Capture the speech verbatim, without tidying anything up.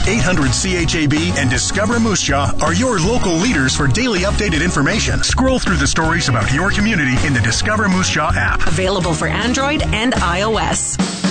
eight hundred C H A B and Discover Moose Jaw are your local leaders for daily updated information. Scroll through the stories about your community in the Discover Moose Jaw app. Available for Android and iOS.